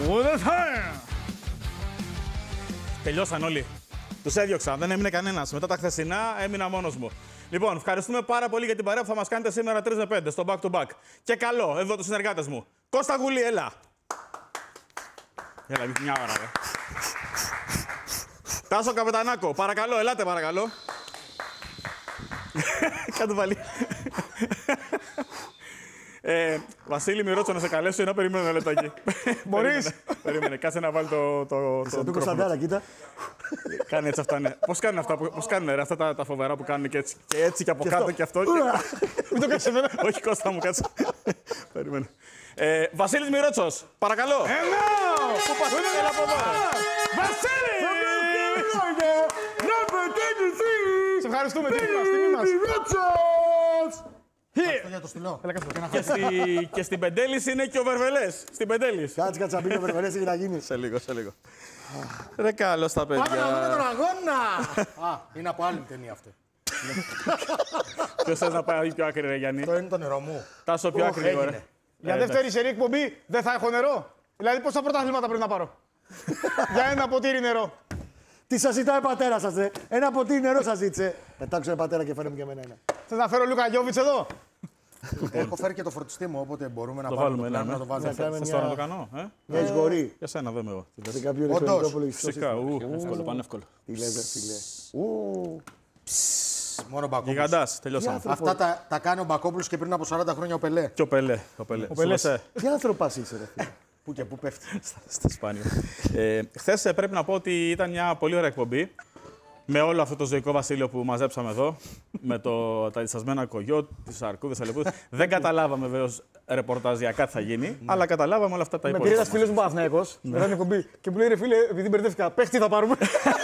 Ούτε θα. Τελειώσαν όλοι. Τους έδιωξα, δεν έμεινε κανένας. Μετά τα χθεσινά έμεινα μόνος μου. Λοιπόν, ευχαριστούμε πάρα πολύ για την παρέα που θα μας κάνετε σήμερα 3 με 5 στο back to back. Και καλό, εδώ τους συνεργάτες μου. Κώστα Γουλή, έλα. Έλα, μια ώρα, ρε. Τάσο Καπετανάκο, παρακαλώ, ελάτε παρακαλώ. Κάτω πάλι. Βασίλη Μυρότσο, να σε καλέσω ή να περιμένω ένα λεπτάκι. Μπορείς. Περίμενε, κάτσε να βάλει το Σαν του Κωνσταντάρα, κοίτα. Κάνει έτσι αυτά, ναι. Πώς κάνουν αυτά, πώς κάνουν, ρε, αυτά τα φοβερά που κάνουν και έτσι και, έτσι, και από κάτω και αυτό. Μην το κάνεις εμένα. Όχι, Κώστα μου, κάτσε. Περίμενε. Βασίλης Μυρότσος, παρακαλώ. Έλα! Πού πας, έλα από εδώ. Βασίλη! Σε ευχαριστούμε, τιμή μας. Για το στυλό. Και στην Πεντέλης είναι και ο Βερβελές. Στην Πεντέλης. Κάτσε να μπει ο Βερβελές, έχει να γίνει. Σε λίγο, σε λίγο. Ρε καλώς τα παιδιά. Πάμε να δούμε τον αγώνα! Α, είναι από άλλη ταινία αυτή. Ποιος θες να πάει πιο άκρη, ρε Γιάννη. Αυτό είναι το νερό μου. Τάσο πιο άκρη, λίγο, ρε. Για δεύτερη σερή εκπομπή δεν θα έχω νερό. Δηλαδή πόσα πρωταθλήματα πρέπει να πάρω. Για ένα ποτήρι νερό. Τι σας ζητάει ο πατέρας σας, ρε. Ένα ποτήρι νερό σας ζήτησε. Πετάξω ένα πατέρα και φέρε μου και εμένα ένα. Θες να φέρω Λούκα Γιώβιτς εδώ. Έχω φέρει και το φορτιστή μου, οπότε μπορούμε να Το βάλουμε βάλουμε, να το βάλουμε. Θες τώρα να το κάνω, Μια εισγορή. Για σένα, δεν εγώ. Σε κάποιο ηλεκτρονικό υπολογιστή. Φυσικά, εύκολο, πάνε εύκολο. Τι λέτε, φίλε. Μόνο Μπακόπουλος. Γιγαντάς, τελειώσαμε. Αυτά τα κάνει ο Μπακόπουλος και πριν από 40 χρόνια ο Πελέ. Και ο Πελέ. Τι άνθρωπας είσαι, ρε φίλε. Πού και πού πέφτει. Στα Σπάνιο. Χθες πρέπει να πω ότι ήταν μια πολύ ωραία εκπομπή. Με όλο αυτό το ζωικό βασίλειο που μαζέψαμε εδώ, με τα δισασμένα κογιότ, τις αρκούδες, αλεπούδες. Δεν καταλάβαμε βέβαια ρεπορταζιακά τι θα γίνει, αλλά καταλάβαμε όλα αυτά τα Με υπόλοιπα. πήρε ένας φίλος μου Παναθηναϊκός, μετά την εκπομπή και μου λέει ρε φίλε, επειδή μπερδεύτηκα, παίχτη θα πάρουμε.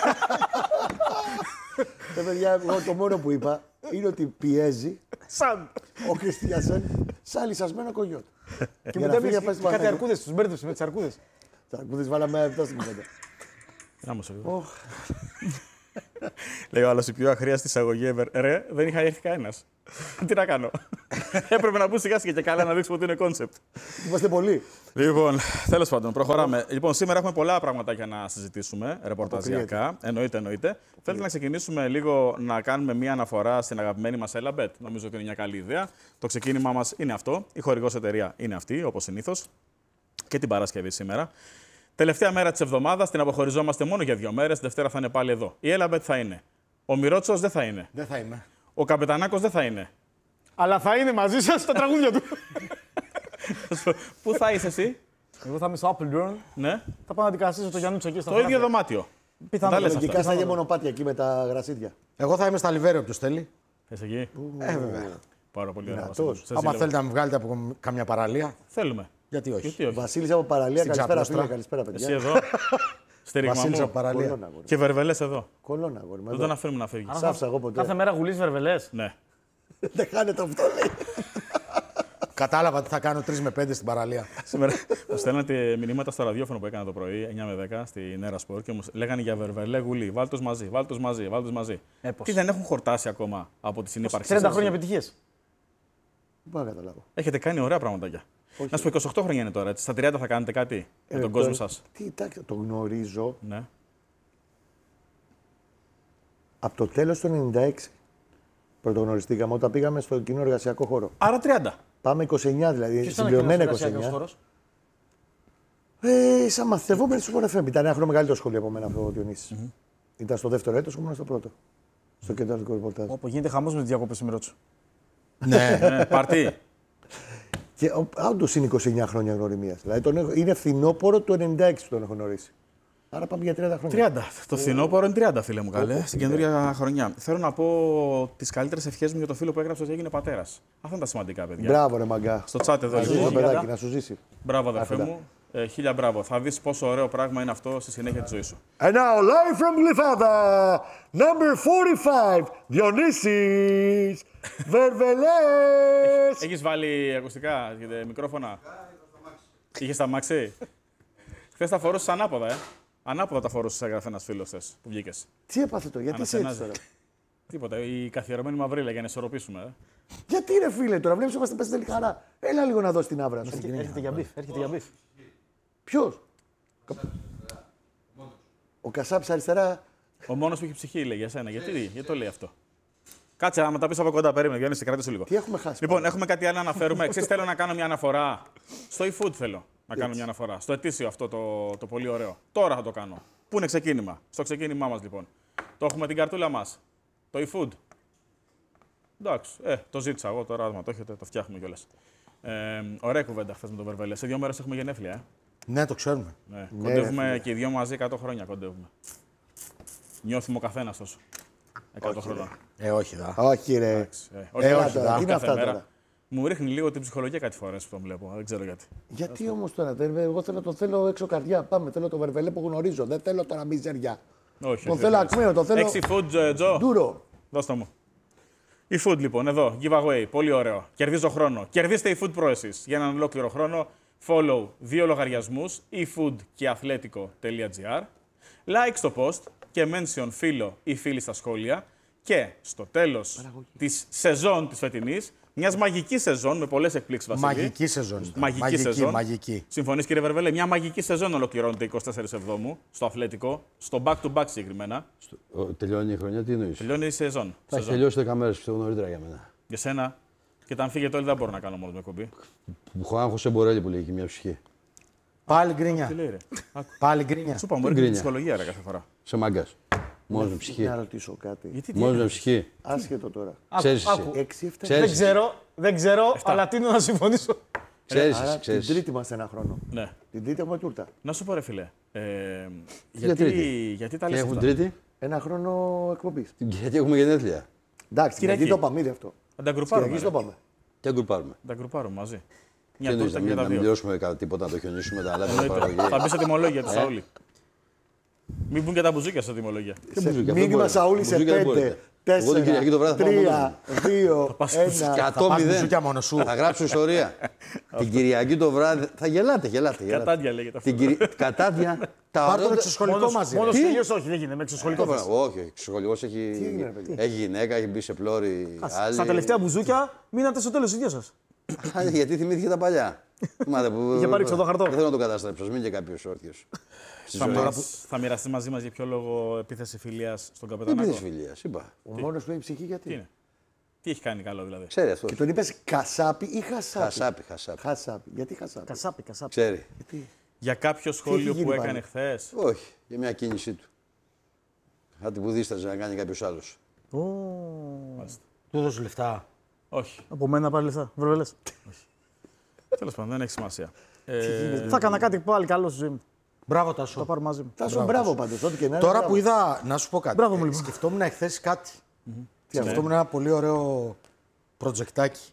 Παιδιά, εγώ το μόνο που είπα είναι ότι πιέζει Σαν. ο Κριστιανσεν σαν λυσασμένο κογιότ. Και μετά έπαιξε κάτι αρκούδες, τους μπέρδεψε με τις αρκούδες. Τα αρκούδες βάλαμε αυτά στην κουβέντα. Γάμο σε λίγο. Λέει ο άλλος, η πιο αχρίαστη εισαγωγή ever. Ρε, δεν είχα έρθει κανένας. Τι να κάνω. Έπρεπε να μπουν σιγά σιγά και καλά να δείξουμε ότι είναι κόνσεπτ. Είμαστε πολλοί. Λοιπόν, τέλος πάντων, προχωράμε. Λοιπόν, σήμερα έχουμε πολλά πραγματάκια να συζητήσουμε, ρεπορταζιακά. Εννοείται. Θέλετε να ξεκινήσουμε λίγο να κάνουμε μία αναφορά στην αγαπημένη μας Elabet. Νομίζω ότι είναι μια καλή ιδέα. Το ξεκίνημά μας είναι αυτό. Η χορηγός εταιρεία είναι αυτή, όπως συνήθως. Και την Παρασκευή σήμερα. Τελευταία μέρα της εβδομάδας, την αποχωριζόμαστε μόνο για 2 μέρες. Δευτέρα θα είναι πάλι εδώ. Η Elabet θα είναι. Ο Μυρότσος δεν θα είναι. Δεν θα είμαι. Ο Καπετανάκος δεν θα είναι. Αλλά θα είναι μαζί σας στα τραγούδια του. Πού θα είσαι εσύ? Εγώ θα είμαι στο Apple Ναι. θα πάω να αντικαταστήσω το Γιάννουτσο εκεί στο Το ίδιο δωμάτιο. Πιθανότατα. λες αυτά. Λογικά στα ίδια μονοπάτια εκεί με τα γρασίδια. Εγώ θα είμαι στα Λιβέρια, όποιος θέλει. Θες εκεί. Βέβαια. Πάρα πολύ ωραία. Δυνατός. Βασίλη. Σε Άμα ζηλεύω. θέλετε να με βγάλετε από καμιά παραλία, Θέλουμε. γιατί όχι. Γιατί όχι. Βασίλης από παραλία, Στην καλησπέρα Ξάπλωστρα. φίλε, καλησπέρα Εσύ παιδιά. εδώ. Στήριγμα Βασίλης από μου. παραλία. Κολώνα, αγόρι. Και Βερβελές εδώ. Κολώνα, αγόρι. Δεν τον αφήνουμε να φύγει. Σάφσα εγώ ποτέ. Κάθε μέρα γουλείς βερβελές. Ναι. Δεν χάνεται αυτό, λέει. Κατάλαβα τι θα κάνω 3 με 5 στην παραλία. Σήμερα μου στέλνατε μηνύματα στο ραδιόφωνο που έκανα το πρωί, 9 με 10, στην Έρα Σπορ και μου λέγανε για Βερβελέ γουλή. Βάλτος μαζί, βάλτος μαζί, βάλτος μαζί. Πώς. Τι δεν έχουν χορτάσει ακόμα από τη συνύπαρξη. 30 χρόνια επιτυχίες. Δεν μπορώ να καταλάβω. Έχετε κάνει ωραία πραγματάκια. Να σου πω, 28 χρόνια είναι τώρα. Έτσι. Στα 30 θα κάνετε κάτι για τον κόσμο σας. Τι, εντάξει, το γνωρίζω Ναι. από το τέλος του 96. Πρωτογνωριστήκαμε όταν πήγαμε στο κοινό εργασιακό χώρο. Άρα 30. Πάμε 29 δηλαδή, Ποιος ήταν ο συμπληρωμένα κοινός εργασιακός 29. χώρος? Σαν μαθητευόμενοι στο Πορεφέμ. Ήταν ένα χρόνο μεγαλύτερο σχολείο από μένα αυτό ο Διονύσης. Ήταν στο δεύτερο έτος, ήμουν στο πρώτο. Στο κεντρικό ρεπορτάζ. Όπου γίνεται χαμός με τις διακοπές του Μυρότσου. Ναι, παρτί. Και όντως είναι 29 χρόνια γνωριμίας. Δηλαδή είναι φθινόπωρο του 96 που τον έχω γνωρίσει. Άρα πάμε για 30 χρόνια. 30. Το φθινόπωρο είναι 30, φίλε μου, καλέ. Στην καινούργια χρονιά. Θέλω να πω τις καλύτερες ευχές μου για το φίλο που έγραψε ότι έγινε πατέρας. Αυτά είναι τα σημαντικά, παιδιά. Μπράβο, ρε μαγκά. Στο chat εδώ Να ζήσει το λοιπόν. παιδάκι, να σου ζήσει. Μπράβο, αδερφέ Αυτά. μου. 1000 μπράβο. Θα δεις πόσο ωραίο πράγμα είναι αυτό στη συνέχεια της ζωής σου. And now, live from Glyfada, number 45, Διονύσης Βερβελές. Έχεις βάλει ακουστικά, μικρόφωνα. Είχες τα μάξι. Χθες τα φορούσες ανάποδα, Ανάποδα τα φορούσες, έγραφε ένας φίλος χθες που βγήκες. Τι έπαθε το, γιατί είσαι έτσι Ανασενάζει. τώρα. Τίποτα. Η καθιερωμένη μαυρίλα για να ισορροπήσουμε. Γιατί ρε φίλε τώρα, βλέπεις είμαστε πες τελή χαρά. Έλα λίγο να δώσει την άβρα σου. Έρχεται για μπιφ. Ποιος? Ο Κασάπης αριστερά. Ο μόνος που έχει ψυχή, λέει για σένα. Γιατί το λέει αυτό. Κάτσε, άμα τα πει από κοντά, περίμενε. Γιάννη, σε κράτησε λίγο. Τι έχουμε χάσει. Λοιπόν, έχουμε κάτι άλλο να αναφέρουμε. Ξέρεις, θέλω να κάνω μια αναφορά. Στο eFood θέλω να κάνω μια αναφορά. Στο ετήσιο αυτό το πολύ ωραίο. Τώρα θα το κάνω. Πού είναι ξεκίνημα. Στο ξεκίνημά μας λοιπόν. Το έχουμε την καρτούλα μας. Το eFood. Εντάξει, το ζήτησα εγώ τώρα. Άμα το έχετε, το φτιάχνουμε κιόλας. Ωραία κουβέντα χθες με τον Βερβέλε. Σε 2 μέρες έχουμε γενέθλια. Ναι, το ξέρουμε. Ναι. Κοντεύουμε και οι δυο μαζί 100 χρόνια. Κοντεύουμε. Νιώθουμε ο καθένας τόσο. 100 χρονών. Όχι, δα. Όχι, ρε. Όχι, τώρα, τι είναι αυτά μέρα. τώρα. Μου ρίχνει λίγο την ψυχολογία κάτι φορές που τον βλέπω. Δεν ξέρω γιατί. Γιατί όμως τώρα, εγώ το θέλω έξω καρδιά. Πάμε, θέλω το Βερβελέ που γνωρίζω. Δεν θέλω τώρα μιζεριά. Όχι. Τον θέλω ακμαίο, τον θέλω. 6 food, Τζο. Ντούρο. Δώστε μου. eFood λοιπόν, εδώ, giveaway, πολύ ωραίο. Κερδίζω χρόνο. Κερδίστε eFood Pro εσείς για έναν ολόκληρο χρόνο. Follow 2 λογαριασμούς, eFood και athletico.gr. Like στο post και mention φίλο ή φίλη στα σχόλια. Και στο τέλος της σεζόν της φετινής, μιας μαγικής σεζόν με πολλές εκπλήξεις, Βασίλη. Μαγική σεζόν. Μαγική σεζόν. Μαγική. Συμφωνείς, κύριε Βερβέλε, μια μαγική σεζόν ολοκληρώνεται 24 Εβδόμου στο Αθλέτικο, στο back-to-back συγκεκριμένα. Τελειώνει η χρονιά, τι εννοείς? Τελειώνει η σεζόν. Θα έχει τελειώσει 10 μέρες, πιστεύω, νωρίτερα για μένα. Για σένα. Και αν φύγετε όλοι δεν μπορώ να κάνω μόνο με κομπή. Έχω άγχος σε Μπορέλη που λέει και μια ψυχή. Πάλι Τι γκρίνια. λέει, ρε. Πάλι γκρίνια. Σου είπα, μου έρχεται η Γκρίνια. ψυχολογία ρε, κάθε φορά. Σε μάγκας. Μόνος με ψυχή. Να ρωτήσω κάτι. Γιατί Μόνος με ψυχή. Άσχετο τώρα. Ξέρεις εσύ. 6-7. Ξέρεις εσύ. Δεν ξέρω, αλλά τίνω να συμφωνήσω. Ξέρεις Άρα εσύ, την ξέρεις. Τρίτη είμαστε ένα χρόνο. Ναι. Την Τρίτη έχουμε τούρτα. Να σου πω, ρε φιλέ. Για τρίτη. Γιατί τα Και λες έχουν αυτά. τρίτη. Ένα χρόνο εκπομπή. Γιατί έχουμε γενέθλια. Εντάξει, Κυριακή. γιατί το είπαμε ήδη αυτό. Θα τα γκρουπάρουμε. Κυριακή το ρε. είπαμε. Τι θα γκρουπάρουμε. Θα τα γκρουπάρουμε μαζί. Τι Μια εννοείς, τούρτα και να τα μην δύο. πληρώσουμε κάτι τίποτα, να το χιονίσουμε τα άλλα. Εννοείται. Θα μπει σε τιμολόγια του Σαούλη. Μην μπουν και τα μπουζούκια σε τιμολόγια. Μήνυμα Σαούλη σε 5, Εγώ την Κυριακή το 4, βράδυ θα πάω 3, 2, 1. 100-0. μπουζούκια μόνο σου. Θα γράψω ιστορία. Την Κυριακή το βράδυ. Θα γελάτε. Κατάντια λέγεται αυτό. Κατάδια. Πάρ' τον εξωσχολικό μαζί. Μόνο ρε. τελείως όχι, δεν γίνεται. Με εξωσχολικό θες. Όχι, ο εξωσχολικός έγινε, ρε παιδί? έχει γυναίκα, έχει μπει σε πλώρη. άλλη. Στα τελευταία μπουζούκια μείνατε στο τέλος οι δυο σας. Γιατί θυμήθηκε τα παλιά. Είχε πάρει ξοδοχαρτό. Δεν θέλω να το καταστρέψω, μην και κάποιο όρθιο. Θα μοιραστεί μαζί μας για ποιο λόγο επίθεση φιλίας στον Δεν Καπετανάκο. πήρε φιλία, είπα. Ο μόνο που έχει ψυχή Τι γιατί. είναι. Τι έχει κάνει καλό δηλαδή. Ξέρει αυτό. Και τον είπε Κασάπη ή Χασάπη. Χασάπη. Χασάπη. Γιατί Χασάπη. Κασάπη, κασάπη. Ξέρει. Για κάποιο σχόλιο γίνει που πάλι? έκανε χθε. Όχι, για μια κίνησή του. Κάτι που δίσταζε να κάνει κάποιο άλλο. Του έδωσε λεφτά. Όχι. Από μένα πάλι λεφτά. Βρεβελές. Τέλος πάντων, δεν έχει σημασία. Θα έκανα κάτι πάλι καλό στη ζωή μου. Μπράβο, Θα Τάσο. πάρω μαζί μου. Θα σου μπράβο πάντω. Ό,τι και να είναι. Τώρα μπράβο. που είδα, να σου πω κάτι. Μπράβο μου, λοιπόν. Σκεφτόμουν εχθέ κάτι. Τι αυτό. Σκεφτόμουν ένα πολύ ωραίο προτζεκτάκι.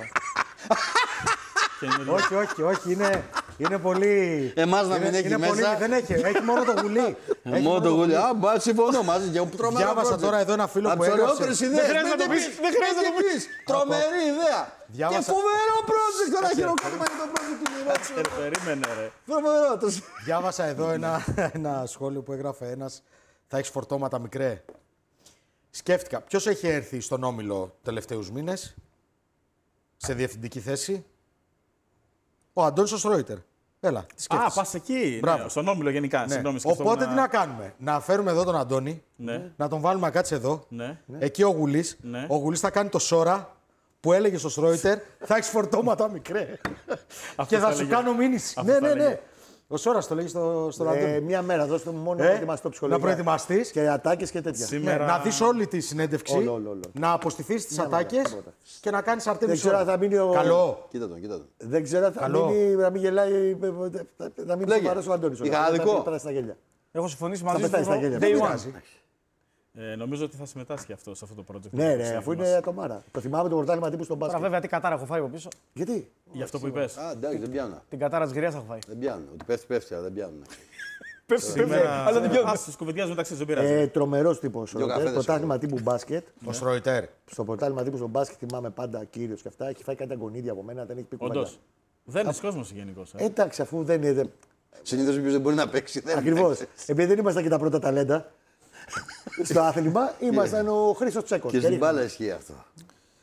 Όχι, είναι πολύ. Εμάς να μην έχει μέσα. Δεν έχει μόνο το γουλί. Έχει Μόνο το γουλί. Α, μπα, συμφωνώ μαζί. Και τρομερό Διάβασα project. τώρα εδώ ένα φίλο Από που τις έγραψε. ωραιότερες ιδέες. χρειάζεται να το πεις, δεν χρειάζεται να το πεις. Τρομερή ιδέα. Και Διάβασα- φοβερό project. Τώρα χειροκρότημα για το project του Μιρότσου. Περίμενε, ρε. Τρομερό. Διάβασα εδώ ένα σχόλιο που έγραφε ένας. Θα έχει φορτώματα μικρέ. Σκέφτηκα, ποιος έχει έρθει στον Όμιλο τελευταίους μήνες σε διευθυντική θέση. Ο Αντώνης ο Στρόιτερ. Έλα, τι Α, σκέφτεσαι. πα εκεί. Μπράβο. Ναι, στον Όμιλο γενικά. Ναι. Συγγνώμη, σκεφτόμουν Οπότε τι να κάνουμε. Να φέρουμε εδώ τον Αντώνη, Ναι, να τον βάλουμε να κάτσει εδώ. ναι. Εκεί ο Γουλής. Ναι. Ο Γουλής θα κάνει το Σόρα που έλεγε στο Στρόιτερ. Θα έχει φορτώματα μικρέ. και θα θα σου έλεγε. κάνω μήνυση. Αυτό Ναι, θα ναι, ναι. έλεγε. Ο Σόρας το λέγει στον Αντώνη. Μια μέρα δώστε μου μόνο να προετοιμαστώ Να ψυχολογικά. προετοιμαστείς. Και ατάκες και τέτοια. Σήμερα- Να δεις όλη τη συνέντευξη, Όλο. να αποστηθείς τις ατάκες τίποτα. και να κάνεις αρτέμι Δεν ξέρω αν θα μείνει ο. Καλό. Κοίτα τον. Δεν ξέρω αν θα Καλό. μείνει, να μην γελάει. Να μην Λέγε. σοβαρός ο Αντώνης. Είχα άδικο. Θα πετάει στα γέλια. Έχω συμφωνήσει Θα μαζί πετάει σου. στα γέλια. Day Δεν one. πειράζει. Νομίζω ότι θα συμμετάσχει αυτό σε αυτό το project. Ναι, που ρε, έχει αφού ετοιμάσει. είναι ατομάρα. Το θυμάμαι το πρωτάθλημα τύπου στον Τώρα μπάσκετ. βέβαια τι κατάρα έχω φάει από πίσω. Γιατί. Για αυτό που είπες. Α, εντάξει, δεν πιάνω. Την κατάρα της γριάς έχω φάει. Δεν πιάνω. Ότι πέφτει, αλλά δεν πιάνουν. Σήμερα. αλλά δεν πιάνω. Ας τους κουβεντιάζουμε μεταξύ, δεν πειράζει. Τρομερός τύπος. Δυο καφέδες Πρωτάθλημα τύπου μπάσκετ. Ο Στρόιτερ. Στο πρωτάθλημα τύπου στον μπάσκετ θυμάμαι πάντα κύριο και αυτά. Έχει φάει κάτι αγκονίδια από μένα, δεν έχει πει κουβέντα. Όντως. Δεν είναι κόσμος γενικώς. Εντάξει, αφού δεν είναι. Συνήθως ποιος δεν μπορεί να παίξει. δεν Ακριβώ. παίξει. Επειδή δεν ήμασταν και τα πρώτα ταλέντα στο άθλημα, ήμασταν ο Χρήστος Τσέκος. Και στην μπάλα ισχύει αυτό.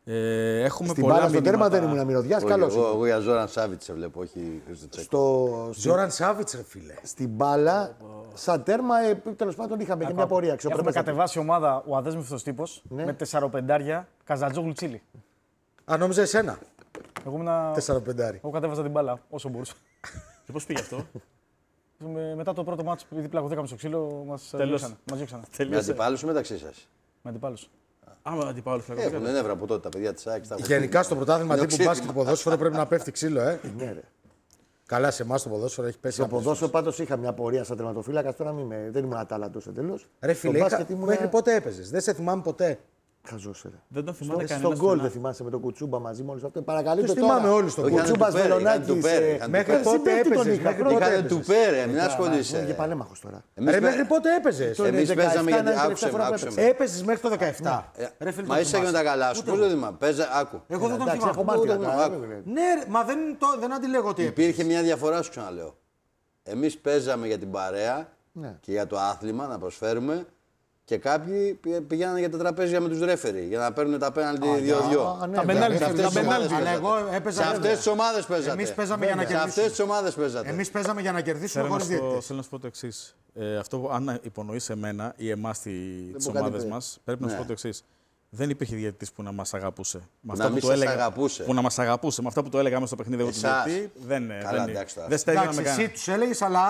Έχουμε Στην πολλά μπάλα στο τέρμα μηνύματα. δεν ήμουν μυρωδιάς, Όχι, καλός. εγώ για Ζόραν Σάβιτ σε βλέπω, όχι Χρήστο Τσέκο. Ζόραν Σάβιτς, ρε φίλε. Στην μπάλα, σαν τέρμα, τέλος πάντων είχαμε και μια πορεία. Έχουμε Αξιοπρεπέστατη. κατεβάσει ομάδα ο αδέσμευτος τύπος με 4-5 Καζατζόγλου Τσίλι. Αν νόμιζα εσένα. Εγώ ήμουνα. 4-5. Εγώ κατέβαζα την μπάλα όσο μπορούσα. Και πώς πήγε αυτό? Μετά το πρώτο μάτσο, επειδή πλαγωθήκαμε στο ξύλο, μας διώξανε. Με Τελείωσε. αντιπάλους μεταξύ σα. Με αντιπάλους. Άμα αντιπάλους Έχουν νεύρα από τότε τα παιδιά τη ΑΕΚ. Γενικά στο πρωτάθλημα τύπου Οξύδημα. μπάσκετ ποδόσφαιρο πρέπει να πέφτει ξύλο, Ναι, ρε. Καλά, σε εμά το ποδόσφαιρο έχει πέσει. Στο από ποδόσφαιρο πάντως είχα μια πορεία σαν τερματοφύλακα. Τώρα δεν ήμουν ατάλαντος εντελώς. Ρε Στο φίλε, μπάσκετ ήμουν μέχρι πότε έπαιζε. Δεν σε θυμάμαι ποτέ. χαζός, ρε. Δεν τον θυμάται Στον κανένας. γκολ πουθενά. δεν θυμάσαι με τον Κουτσούμπα μαζί με όλους αυτούς. Παρακαλείτε Τους τώρα. θυμάμαι όλους τον Όχι, Κουτσούμπας, είχαν του πέρε, είχαν του Βελονάκης. πέρε, είχαν του Μέχρι πέρε. πότε Συμπέχτη τον έπαιζε. είχα, Μέχρι πρώτα πότε Είχατε του έπαιζες. πέρε, μην Ήμουν και ασχολείσαι. παλέμαχος τώρα. Ρε, μέχρι πότε έπαιζε. Το Εμείς 17 παίζαμε γιατί είναι η τελευταία άκουσε φορά με, που άκουσε έπαιξα. με. Έπαιζε μέχρι το 17. Ρε φίλε, Μα το είσαι και με θυμάσαι. τα καλά σου. Πώ το θυμάμαι. Παίζα, άκου. Εγώ δεν τον Εντάξει, έχω θυμάμαι. μάτια. Άκου. Ναι, ρε, μα δεν αντιλέγω ότι έπαιζε. Υπήρχε μια διαφορά, σου ξαναλέω. Εμείς παίζαμε για την παρέα Ναι. και για το άθλημα να προσφέρουμε και κάποιοι πηγαίναν για τα τραπέζια με τους ρέφερι για να παίρνουν τα πέναλτι 2-2. Τα πενάλτι, Σε αυτές τα τις ομάδες πενάλτι. Αλλά εγώ παίζατε. έπαιζα. Σε αυτές τις ομάδες παίζατε. Εμείς παίζαμε για να Σε αυτές κερδίσουμε. τις ομάδες παίζατε. Εμείς παίζαμε για να κερδίσουμε Θέλω να, χωρίς σου πω, διαιτητές. θέλω να σου πω το εξή. Αυτό που αν υπονοεί εμένα ή εμά τι πω κάτι ομάδε πριν. μα, πρέπει να σου Ναι. πω το εξή. Δεν υπήρχε διαιτητή που να μα αγαπούσε. Με Να αυτά που μην του σας έλεγα. αγαπούσε. Που να μα αγαπούσε. Με αυτά που το έλεγα μέσα στο παιχνίδι εγώ του Εσάς. διαιτητή. Δεν, Καλά, εντάξει τώρα. δεν στέγινα με Εντάξει, εσύ κανένα. τους έλεγες, αλλά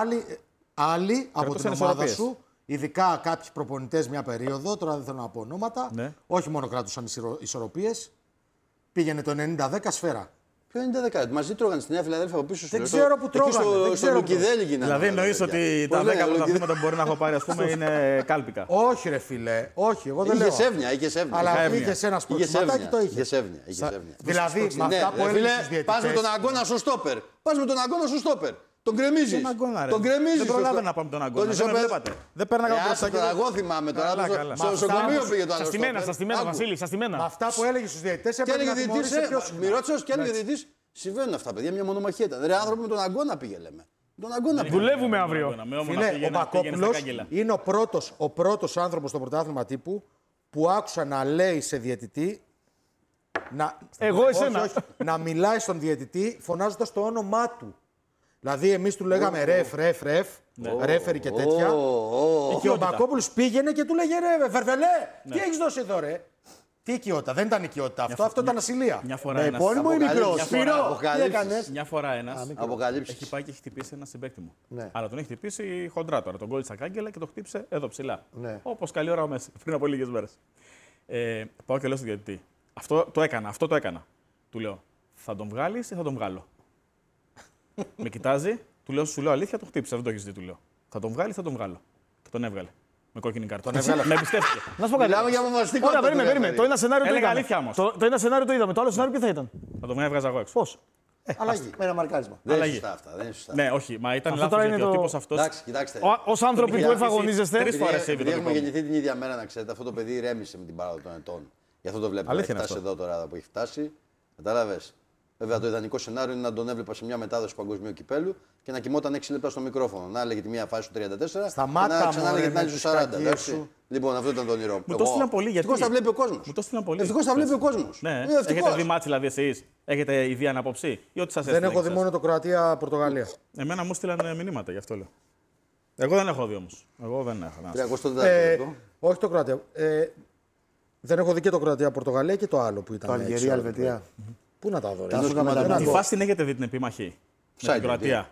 άλλοι από την Κρατούσαν ομάδα ισορροπίες. σου, ειδικά κάποιοι προπονητές μια περίοδο, τώρα δεν θέλω να πω ονόματα, Ναι. όχι μόνο κράτουσαν ισορροπίες, πήγαινε το 90-10 σφαίρα. Ποιο είναι τα δεκάτη. Μαζί τρώγανε στη Νέα Φιλαδέλφια από πίσω σου. Δεν ξέρω που τρώγανε, δεν Στο ξέρω που Λουκιδέλη γίνανε. Δηλαδή όλα τα εννοεί παιδιά. ότι Πώς τα λένε, 10 Λουκιδέλη. πρωταθλήματα που μπορεί να έχω πάρει, α πούμε, είναι κάλπικα. Όχι ρε φίλε, όχι, εγώ δεν Είχε λέω. σεύνοια, είχε σεύνοια. Αλλά έμνοια. είχε ένα Είχε σπορτιματάκι σεύνοια. το Είχε είχε. σεύνοια. είχε σεύνοια. Δηλαδή, με Ναι, αυτά που ρε έλεγε φίλε, στους πας με τον διαιτητές, αγώνα στο στόπερ. Πας με τον αγώνα στο στόπερ. Τον γκρεμίζεις. Τον αγώνα, ρε. Τον γκρεμίζεις. Δεν προλάβαινα να πάω με τον αγώνα. Δεν με βλέπατε. Δεν πέρναγα μπροστά και δεν- Εγώ θυμάμαι τώρα. Καλά, στο- καλά. Στο Μα νοσοκομείο αυτά πήγε το άλλο. Στα στημένα, στόπερ. στα στημένα, Άκου. Βασίλη, στα με στημένα. αυτά που έλεγε στους διαιτητές Και έπρεπε έλεγε να τιμωρήσει διαιτητής, πιο συχνά. μη ρώτησες και έλεγε διαιτητής, συμβαίνουν αυτά παιδιά, μια μονομαχία ήταν. Ρε άνθρωποι με τον αγώνα πήγε λέμε. Τον αγώνα πήγε. Δουλεύουμε αύριο. Με όμονα Φίλε, ο πήγαινα στα Μπακόπουλος κάγκελα. είναι ο πρώτος άνθρωπος στο πρωτάθλημα τύπου που άκουσα να λέει σε διαιτητή Εγώ εσένα. να μιλάει στον διαιτητή φωνάζοντας το όνομά του. Δηλαδή εμείς του λέγαμε ρεφ, ρέφερη και τέτοια. Και ο Μπακόπουλος πήγαινε και του λέγε ρε Βερβελέ, τι έχεις δώσει εδώ ρε. Τι οικειότητα, δεν ήταν οικειότητα αυτό ήταν ασυλία. Μια φορά Με ένας- επώνυμο ή μικρό. Αποκαλύψεις. Σπύρο, τι Αποκαλύψεις. έκανες. Μια φορά ένα Αποκαλύψεις. έχει πάει και έχει χτυπήσει ένα συμπαίκτη μου. Ναι. Αλλά τον έχει χτυπήσει χοντρά τώρα. Τον κόλλησε στα κάγκελα και το χτύπησε εδώ ψηλά. Ναι. Όπω καλή ώρα ο Μέση, πριν από λίγε μέρε. Πάω και λέω στον διαιτητή. Αυτό το έκανα. Του λέω, θα τον βγάλει ή θα τον βγάλω. Με κοιτάζει, σου λέω αλήθεια, το χτύπησε. Δεν το έχει δει, του λέω. Θα τον βγάλει ή θα τον βγάλω. Και τον έβγαλε. Με κόκκινη κάρτα. Με εμπιστεύτηκε. Να σου πω κάτι. Μιλάμε για αποφασιστικότητα. Ωραία, περίμενε, του περίμενε. ρεφερή. Το ένα σενάριο το Έλεγα είδαμε. αλήθεια όμως. Το ένα σενάριο το είδαμε. Το άλλο σενάριο ποιο θα ήταν. Θα τον έβγαζα εγώ έξω. Πώ. Αλλαγή. Με ένα μαρκάρισμα. Δεν είναι Αλλαγή. σωστά αυτά. Δεν είναι σωστά. Ναι, όχι, μα ήταν Αυτό λάθο τώρα γιατί είναι ο το- τύπο αυτό. Εντάξει, κοιτάξτε. Ω άνθρωποι που Τρεις εφαγωνίζεστε. φορές Επειδή έβγαλε το έχουμε δικό μου. γεννηθεί την ίδια μέρα, να ξέρετε, αυτό το παιδί ηρέμησε με την παράδοση των ετών. Γι' αυτό το βλέπετε. Αλήθεια Έχει είναι φτάσει αυτό. εδώ τώρα που έχει φτάσει. Κατάλαβε. Βέβαια, το ιδανικό σενάριο είναι να τον έβλεπα σε μια μετάδοση παγκοσμίου κυπέλου και να κοιμόταν 6 λεπτά στο μικρόφωνο. Να έλεγε τη μία φάση του 34 Σταμάτα, και να ξανά έλεγε μωρέ, την άλλη με στο τις 40. κακίες εντάξει. σου. Λοιπόν, αυτό ήταν το όνειρό Μου το στείλαν πολύ, γιατί? Ευτυχώς τα βλέπει ο κόσμο. Μου το στείλαν πολύ. Ευτυχώς τα βλέπει ο κόσμο. Ναι, έχετε δει μάτς δηλαδή εσείς. Έχετε ιδέα ανάποψη ή ό,τι σας Δεν έστειλε έχω δει και μόνο το Κροατία-Πορτογαλία. Εμένα μου στείλαν μηνύματα γι' αυτό λέω. Εγώ δεν έχω δει όμως. Εγώ δεν έχω. να σας πω. 34 λεπτό. Όχι το Κροατία. Δεν έχω δει και το Κροατία-Πορτογαλία και το άλλο που ήταν. Το έξω, Αλγερία, ρε Ελβετία. παιδί. Πού να τα δω, ρε. Να σου κάνω Τη ένα Τη γκολ. φάση την έχετε δει την επίμαχη. Με την Κροατία.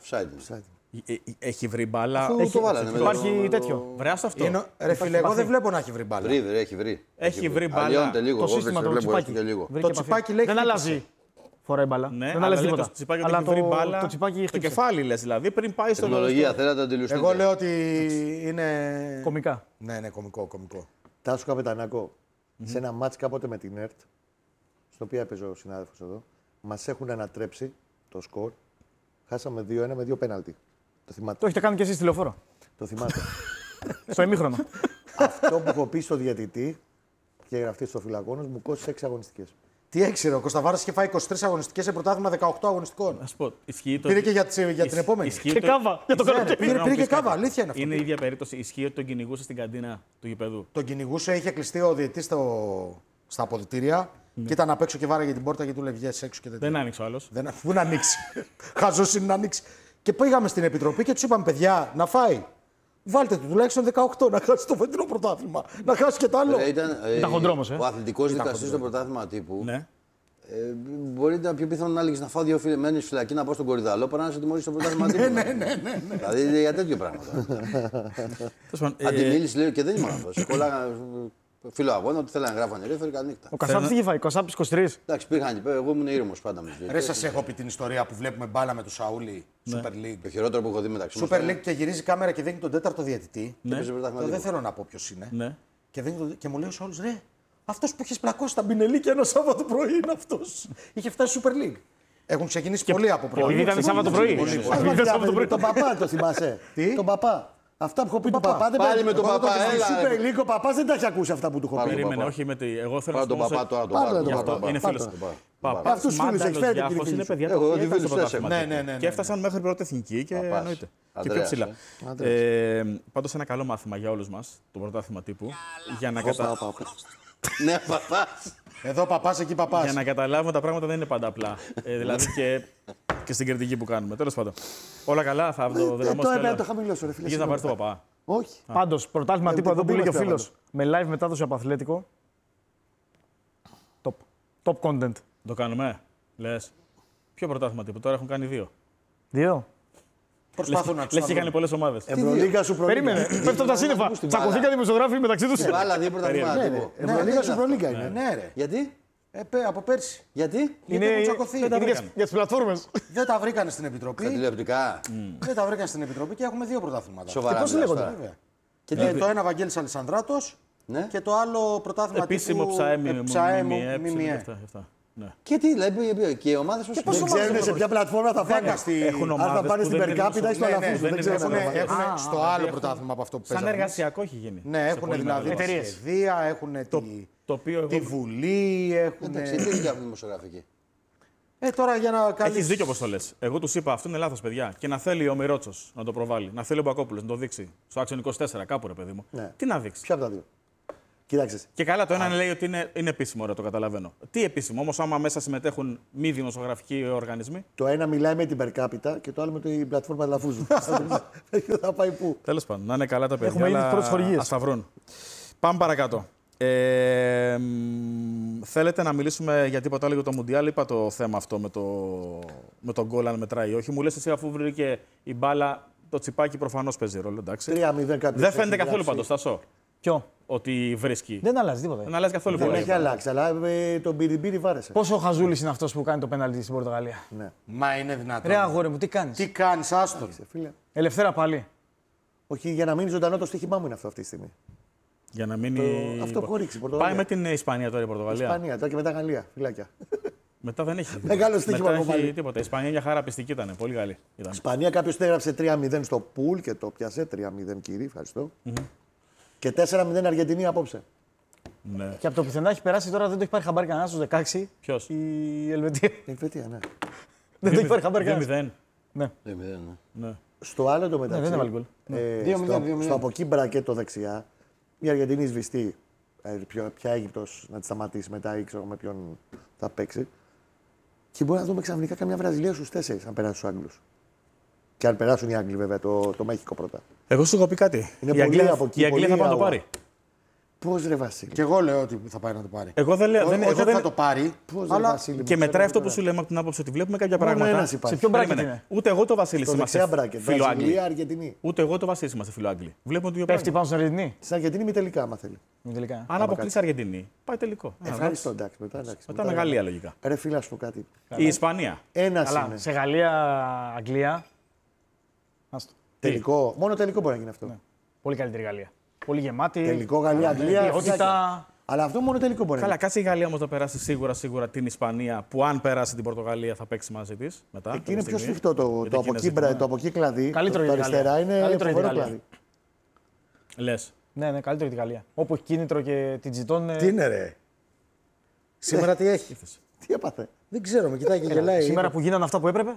Έχει βρει μπάλα. Αφού το βάλανε. με Υπάρχει το- τέτοιο. Βρεάς αυτό. Ρε φίλε, εγώ δεν βλέπω να έχει βρει μπάλα. Έχει βρει. Έχει βρει μπάλα. Αλλιώνεται λίγο. Το Εγώ σύστημα δεν το βλέπω τσιπάκι. και λίγο. Βρήκε Το επαφή. τσιπάκι λέει Δεν χτύπησε. αλλάζει. Φοράει μπάλα. Ναι, Δεν αλλά αλλάζει λέει τίποτα. το τσιπάκι ότι Αλλά έχει βρει μπάλα. το τσιπάκι Το χτύπησε. κεφάλι λες δηλαδή πριν πάει στο. Τεχνολογία, θέλατε να τελειώσετε. Εγώ λέω ότι είναι. Κομικά. Ναι, κομικό. Τάσο Καπετανάκο, σε ένα μάτς κάποτε με την ΕΡΤ, στο οποίο έπαιζε ο συνάδελφος εδώ, μας έχουν ανατρέψει το σκορ. Χάσαμε 2-1 με 2 πέναλτι. Το θυμάται. Το έχετε κάνει και εσείς τηλεοφόρο. Το θυμάται. Στο ημίχρονο. Αυτό που έχω πει στο διαιτητή και γραφτεί στο φυλακόνος μου κόστησε 6 αγωνιστικές. Τι έξερε, ο Κωνσταβάρας είχε φάει 23 αγωνιστικές σε πρωτάθλημα 18 αγωνιστικών. Να σου πω, ισχύει το. Πήρε και για την επόμενη. Ισχύει Και το- κάβα για το Ισχύει- καλοκαίρι. Θέλω να μου Πήρε και πεις κάτι. κάβα, αλήθεια είναι αυτό. Είναι η ίδια περίπτωση. Ισχύει ότι τον κυνηγούσε στην καντίνα του γηπεδού. Τον κυνηγούσε, είχε κλειστεί ο διαιτητής στα αποδυτήρια. Και ήταν απ' έξω και βάραγε την πόρτα γιατί του λέει βγες έξω και Δεν άνοιξε ο άλλο. Πού να ανοίξει. Χαζός είναι να ανοίξει. Και πήγαμε στην επιτροπή και του είπαμε: παιδιά, να φάει. Βάλτε του τουλάχιστον 18 να χάσει το φετινό πρωτάθλημα. Να χάσει και το άλλο. Ήταν χοντρόμος, Ο αθλητικός δικαστής στο πρωτάθλημα τύπου. Ναι. Μπορεί να πιο πιθανό να έλεγε να φάω 2 μένει φυλακή να πάω στον Κορυδαλό παρά να σε τιμωρήσει στο πρωτάθλημα τύπου. Ναι. Δηλαδή για τέτοιο πράγματα. Αντιμίλησε λέει και δεν ήμουν αυτό. Κολλάγα φίλο αγώνα, ότι θέλανε να γράφανε ρέφερ, καλή νύχτα. Ο Κασάπης τι είχε φάει, ο Κασάπης 23. Εντάξει, πήγαν εκεί πέρα, εγώ ήμουν ήρεμος πάντα με τους Ρε, διαιτητές. σας έχω πει την ιστορία που βλέπουμε μπάλα με τον Σαούλη Super League. Το χειρότερο που έχω δει μεταξύ μας. Super League και γυρίζει κάμερα και δείχνει τον τέταρτο διαιτητή. Παίζει πρωτάθλημα Δεν τύπου. θέλω να πω ποιο είναι. Ναι. Και μου λέει ο Σαούλης, ρε, αυτός που είχε πλακώσει τα μπινελίκια ένα Σάββατο πρωί είναι αυτός. Είχε φτάσει Super League. Έχουν ξεκινήσει πολύ από πρωί. Επειδή ήταν Σάββατο πρωί. Ήταν Σάββατο πρωί. Τον παπά το θυμάσαι. Τι? Τον παπά. Αυτά που έχω πει του παπά δεν Πάλι με τον Εγώ παπά, το έλα, Super ρε. League, ο παπάς δεν τα έχει ακούσει αυτά που του έχω Πάρε πει. τον Περίμενε, παπά. όχι με τη. Εγώ θέλω Πάρε να τον σου πω. παπά τώρα, τον Πάρε πάρε. τον Γι' αυτό παπά. είναι Πάρε φίλος. τον. Παπάς, Αυτούς τους φίλους έχεις Μάνταλος, φέρει, Διάφος, κύριε είναι φίλε. παιδιά Εγώ, τα οποία τι ήταν στο φίλους πρωτάθλημα. έχεις, ναι. Και έφτασαν μέχρι πρώτη εθνική και Παπάς. εννοείται. Και πιο Ανδρέας, ψηλά. Πάντως ένα καλό μάθημα για όλους μας, το πρωτάθλημα τύπου, για να Ναι, παπάς. Εδώ παπάς, εκεί παπάς. Για να καταλάβουμε τα πράγματα δεν είναι πάντα απλά. Δηλαδή και στην κριτική που κάνουμε. Τέλος πάντων. Όλα καλά, θα το Το δυναμώσει. έπαιρνε το χαμηλώσω, ρε φίλε. Πήγες να πάρεις τον παπά. Όχι. Πάντως, πρωτάθλημα τύπου εδώ που δεν λέει και ο είμαστε φίλος. Με live μετάδοση από Αθλέτικο. Top content. Το κάνουμε. Λες. Ποιο πρωτάθλημα τύπου, τώρα έχουν κάνει 2. 2. Προσπαθούν να Λες τους και κάνει πολλές ομάδες. Ευρωλίγα σου προλίγα. Περίμενε, πέφτουν τα σύννεφα. Τσακωθήκαν οι δημοσιογράφοι μεταξύ τους. Βάλα δύο πρωταθλήματα τύπου. Ευρωλίγα σου προλίγα είναι. Ναι, ρε. Γιατί? Από πέρσι. Γιατί? Γιατί έχουν τσακωθεί. είναι για τις πλατφόρμες. Δεν τα βρήκαν στην Στα επιτροπή. τηλεοπτικά. Δεν τα βρήκαν στην επιτροπή και έχουμε 2 πρωταθλήματα. Σοβαρά. πώς μιλάς λέγονται? τώρα. Βέβαια. Και Το ένα Βαγγέλης Αλισανδράτος Ναι. και το άλλο πρωτάθλημα Επίσημο τύπου ψαέμι, ΜΜΕ. αυτά. Ναι. Και τι, δηλαδή, και οι ομάδες πώς Δεν ξέρουν σε ποια πλατφόρμα θα πάνε. Έχουν Αν θα ομάδες πάνε που στην δεν είναι Περκάπητα ή στο δημοσιο- Αλαφούζο. δεν Δεν είναι ξέρω. δημοσιο- Έχουν στο άλλο πρωτάθλημα από αυτό που Σαν παίζαμε. εργασιακό έχει γίνει. Ναι, Σε έχουν πολύ δηλαδή μεγάλο. Εταιρείες. σχεδία, έχουν Το οποίο τη εγώ. Βουλή, έχουν. Εντάξει, τι δικιά μου δημοσιογραφική. Τώρα για να κάνει. Έχει δίκιο πως το λες. Εγώ του είπα αυτό είναι λάθος, παιδιά. Και να θέλει ο Μιρότσος να το προβάλλει. Να θέλει ο Μπακόπουλος να το δείξει. Στο Action 24, κάπου ρε παιδί μου. Ναι. Τι να δείξει. Ποια από τα δύο. Κοίταξε. Και καλά, το ένα λέει ότι είναι επίσημο, ρε, το καταλαβαίνω. Τι επίσημο, όμως άμα μέσα συμμετέχουν μη δημοσιογραφικοί οργανισμοί. Το ένα μιλάει με την Περκάπητα και το άλλο με την πλατφόρμα Αλαφούζου. Θα πάει πού. Τέλος πάντων, να είναι καλά τα παιδιά. Έχουμε ήδη τις αλλά πρώτες χορηγίες. ας τα βρουν. Πάμε παρακάτω. Θέλετε να μιλήσουμε για τίποτα άλλο για το Μουντιάλ? Είπα το θέμα αυτό με τον γκολ, αν μετράει ή όχι. Μου λες εσύ, αφού βρήκε η μπάλα, το τσιπάκι προφανώς παίζει ρόλο. Εντάξει. 3-0 κάποιος Δεν φαίνεται έχει καθόλου γράψει. πάντως, Τάσο, Ποιο? ότι βρίσκει. Δεν αλλάζει τίποτα. Δεν αλλάζει καθόλου Δεν πολύ. έχει αλλάξει, αλλά τον Μπιριμπίρι βάρεσε. Πόσο ο Χαζούλης είναι αυτός που κάνει το πέναλτι στην Πορτογαλία. Ναι. Μα είναι δυνατόν. Ρε αγόρι μου, τι κάνεις. Τι κάνει, άστον. Φίλε. Ελευθέρα πάλι. Όχι, για να μείνει ζωντανό το στοίχημά μου είναι αυτό αυτή τη στιγμή. Για να μείνει. Αυτό που έχω ρίξει. Πορτογαλία. Πάει με την Ισπανία τώρα η Πορτογαλία. Ισπανία, τώρα και μετά Γαλλία. Φυλάκια. Μετά δεν έχει. Μεγάλο στοίχημα Μετά από έχει πάλι. τίποτα. Η Ισπανία μια χαρά πιστική ήταν. Πολύ καλή. Ήταν. Ισπανία κάποιο έγραψε 3-0 στο πουλ και το πιάσε. 3-0 κύριε, ευχαριστώ. Και 4-0 Αργεντινή απόψε. Ναι. Και από το πουθενά έχει περάσει τώρα, δεν το έχει πάρει χαμπάρι κανένα στους 16. Ποιος? Η Ελβετία. Η Ελβετία, ναι. Δεν το έχει πάρει χαμπάρι κανένα. 2-0. Ναι. 2-0, ναι. Ναι. Στο άλλο το μεταξύ. δεν έβαλε γκολ. 2-0. Στο από εκεί μπρακέτο δεξιά, η Αργεντινή σβηστή. Ποια Αίγυπτος να τη σταματήσει μετά ή ξέρω με ποιον θα παίξει. Και μπορεί να δούμε ξαφνικά καμιά Βραζιλία στους 4 αν περάσει στους Άγγλους. Και αν περάσουν οι Άγγλοι βέβαια, το Μέχικο πρώτα. Εγώ σου έχω πει κάτι. Είναι Η πολύ Αγγλία, από εκεί, η Αγγλία πολύ θα πάει να το αγώνα. πάρει. Πώς ρε Βασίλη. Και εγώ λέω ότι θα πάει να το πάρει. Εγώ δεν λέω. Όχι εγώ ότι δεν... θα το πάρει. Πώς ρε αλλά Βασίλη. Και μου, μετράει ξέρω αυτό που τώρα. σου λέμε από την άποψη ότι βλέπουμε κάποια Μόνο πράγματα. ένας υπάρχει. Σε ποιο μπράκετ Περίμενε. είναι? Ούτε εγώ το Βασίλη Στο είμαστε δεξιά μπράκετ. φίλο Άγγλοι. Βραζιλία, Αργεντινή. Ούτε εγώ το Βασίλη είμαστε φίλο Άγγλοι. Βλέπουμε το ίδιο Πέφτει πράγμα. πάνω στην Αργεντινή. Στην Αργεντινή μη τελικά, άμα θέλει. Μην τελικά. Αν αποκλείσει Αργεντινή, πάει τελικό. Ευχαριστώ, εντάξει. Μετά με Γαλλία λογικά. Ρε φίλα, να σου πω κάτι. Η Ισπανία. Ένας Αλλά είναι. σε Γαλλία-Αγγλία. Άστο. Τελικό. Μόνο τελικό μπορεί να γίνει αυτό. Πολύ καλύτερη Γαλλία. Πολύ γεμάτη. Τελικό Γαλλία-Αγγλία. Ποιότητα. Αλλά αυτό μόνο τελικό μπορεί να Καλά, γίνει. κάτσε η Γαλλία όμως να περάσει σίγουρα την Ισπανία που αν περάσει την Πορτογαλία θα παίξει μαζί τη. Μετά. Εκεί είναι κάποια πιο στιγμή. σφιχτό το Γιατί από εκείνες εκεί, δεν το από εκεί κλαδί. Καλύτερο το για τη αριστερά Γαλλία. είναι Καλύτερο για τη φοβερό Γαλλία. κλαδί. Λες. Ναι, καλύτερη τη Γαλλία. Όπου έχει κίνητρο και την τζιτών. Τι είναι, ρε. Σήμερα τι έχει. Τι έπαθε. Δεν ξέρω, με κοιτάει και γελάει. Σήμερα που γίνανε αυτά που έπρεπε.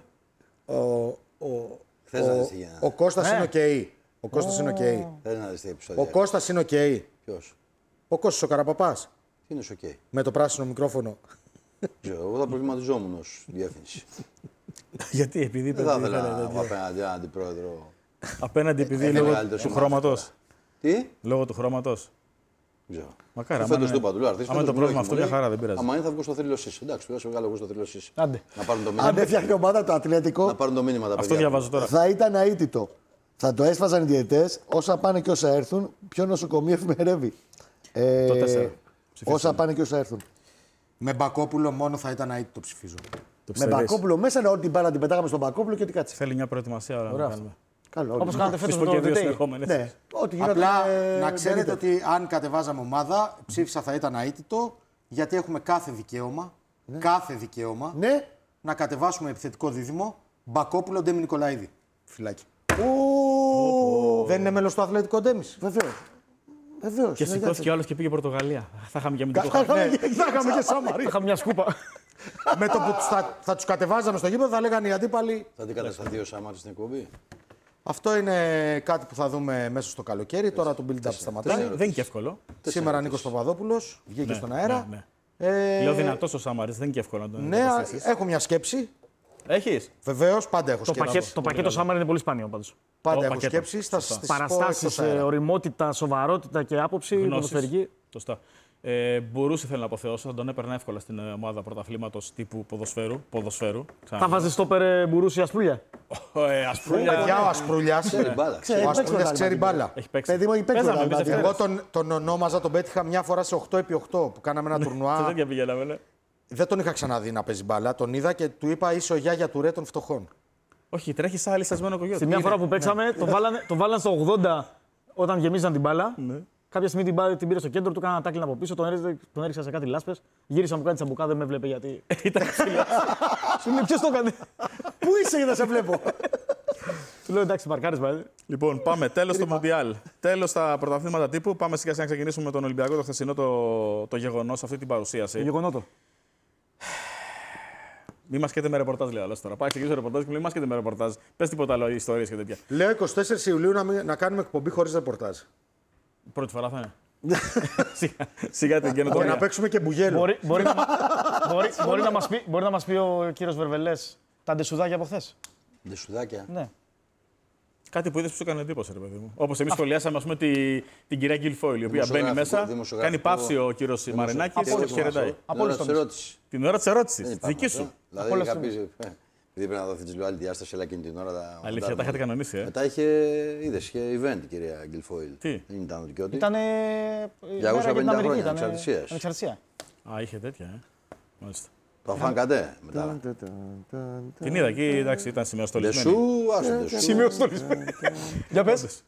Θες να δεις τι γίνεται. Ο Κώστας Ναι. είναι οκ. Ο Κώστας είναι οκ. Θέλει να δεις τι επεισόδιο. Ο Κώστας είναι οκ. Ποιος. Ο Κώστας ο Καραπαπάς. Είναι οκ. Με το πράσινο μικρόφωνο. Εγώ θα προβληματιζόμουν ως διεύθυνση. Γιατί, επειδή Δεν θα παιδί, ήθελα ήθελε να τέτοιο. έχω απέναντι έναν αντιπρόεδρο. Απέναντι επειδή Είναι λόγω μεγαλύτερος του ο μάθος. χρώματος. Τι? Λόγω του χρώματος. Δεν ξέρω. Μακάρι. Φέτος του είπα, του λέω άμα φέτος το μου πρόβλημα λέει, αυτό μου μια λέει, χαρά δεν πειράζει. Άμα είναι θα βγω στο θρύλο ΣΥΣ. Εντάξει, του βγάλω εγώ στο θρύλο ΣΥΣ. Άντε. Να πάρουν το Αν μήνυμα. έφτιαχνε ομάδα το Ατλέτικο, Να πάρουν το μήνυμα τα Αυτό παιδιά. διαβάζω τώρα. θα ήταν αίτητο. Θα το έσφαζαν οι διαιτητές, όσα πάνε και όσα έρθουν, ποιο νοσοκομείο εφημερεύει. Το 4. Όσα πάνε και όσα έρθουν. Με Μπακόπουλο μόνο θα ήταν αίτητο, ψηφίζω. Το Με πιστεύεις? Μπακόπουλο μέσα είναι ό,τι μπάλα την πετάγαμε στον Μπακόπουλο και ό,τι κάτσε. Θέλει μια προετοιμασία ώρα να κάνουμε. Καλό. Όπως κάνατε Τις φέτος πω με και το δύο Δετέι. συνεχόμενες. Ναι, ό,τι γινόταν. Απλά να ξέρετε ότι αν κατεβάζαμε ομάδα, ψήφισα θα ήταν αίτητο, γιατί έχουμε κάθε δικαίωμα Ναι. να κατεβάσουμε επιθετικό δίδυμο Μπακόπουλο Ντέμι Νικολαίδη. Φυλάκι. Δεν είναι μέλος του Αθλητικό Ντέμις. Βεβαίως. Βεβαίως. Και σηκώθηκε ο άλλος και πήγε Πορτογαλία. Θα είχαμε και αμυντικό Θα χάρτη. είχαμε και Σαμαρί. Είχα μια σκούπα. Με το που θα τους κατεβάζαμε στο γήπεδο θα λέγανε οι αντίπαλοι. Θα αντικατασταθεί ο Σάμαρης στην εκπομπή. Αυτό είναι κάτι που θα δούμε μέσα στο καλοκαίρι. Τώρα το build-up σταματάει. Δεν είναι και εύκολο. Σήμερα Νίκος Παπαδόπουλος βγήκε στον αέρα. Ναι. Ε, Λέω δυνατός ο Σάμαρης, δεν είναι και εύκολο να τον Ναι, εγκαταστήσεις. έχω μια σκέψη. Έχεις. Βεβαίως, πάντα έχω σκέψει. Το πακέτο Σάμαρ είναι πολύ σπάνιο πάντως. Πάντα έχω πακέτο. σκέψεις. Θα στις πω Παραστάσεις, εκτός αέρα. οριμότητα, σοβαρότητα και άποψη ποδοσφαιρική. Σωστά. Μπορούσε θέλω να αποθεώσω, θα τον έπαιρνα εύκολα στην ομάδα πρωταθλήματος τύπου ποδοσφαίρου. Θα βάζει στόπερ Μπουρούση Ασπρούλια. Ασπρούλια. Παιδιά, ο Ασπρούλιας. Ξέρει μπάλα. Ξέρει, Ο παίξει Ασπρούλιας πρωτάθλημα. ξέρει μπάλα. Έχει παίξει. Παιδί μου, έχει παίξει Παίζαμε πρωτάθλημα. εμείς Εγώ τον ονόμαζα, τον πέτυχα μια φορά σε 8x8 που κάναμε ένα Σε τουρνουά. τέτοια πηγαίναμε, ναι. Δεν τον είχα ξαναδεί να παίζει μπάλα. Τον είδα και του είπα είσαι ο Γιάγια του Ρε των φτωχών. Όχι, τρέχει σαν λυσασμένο κογιό. Στη μια φορά που παίξαμε, τον βάλαν στο 80 όταν γεμίζαν την μπάλα. Κάποια στιγμή την πήρε στο κέντρο, του έκανα ένα τάκλιν από πίσω, τον έριξα σε κάτι λάσπες. Γύρισα μου κάτι τσαμπουκά, δεν με βλέπε γιατί. Ήταν φίλος. Σου λέει ποιος το έκανε. Πού είσαι για να σε βλέπω. Του λέω εντάξει, μαρκάρισμα. Λοιπόν, πάμε. Τέλος στο Μουντιάλ. Τέλος στα πρωταθλήματα τύπου. Πάμε σιγά σιγά να ξεκινήσουμε με τον Ολυμπιακό, το χθεσινό το γεγονός, αυτή την παρουσίαση. Γεγονότο. Μη μας καίτε με ρεπορτάζ, λέω τώρα. Πάει ξεκινήσω ρεπορτάζ και μου λέει: Μη μας καίτε με ρεπορτάζ. Πες τίποτα άλλο, ιστορίες και τέτοια. Λέω 24 Ιουλίου να κάνουμε εκπομπή χωρίς ρεπορτάζ. Πρώτη φορά θα είναι. Σιγά την Και καινοτομία. να παίξουμε και μπουγέλο. Μπορεί να μας πει ο κύριος Βερβελές τα ντεσουδάκια από χθες. Δεσουδάκια. Ναι. Κάτι που είδες που σου έκανε εντύπωση, ρε παιδί μου. Όπως εμείς σχολιάσαμε, ας πούμε, την κυρία Γκιλφόιλ, η οποία μπαίνει Δημοσιογραφικό- μέσα, δημοσιογραφικό- κάνει παύση ο κύριος Μαρινάκης και χαιρετάει. Από όλη την ερώτηση. Την ώρα της ερώτησης. Δεν Δική υπάρχει σου. αυτό. Δηλαδή είχα πει. Επειδή πρέπει να δοθεί τη άλλη διάσταση, αλλά εκείνη την ώρα τα. Αλήθεια, τα είχατε κανονίσει, Μετά είχε event η κυρία Γκιλφόιλ. Τι? Δεν ήταν δικαιώτη. Ήταν. 250 χρόνια ανεξαρτησίας. Α, είχε τέτοια, Μάλιστα. Το αφάνκατε μετά. Την είδα εκεί, εντάξει, ήταν σημειοστολισμένη. Δεσού, άσε δεσού. Σημειοστολισμένη. Για πες.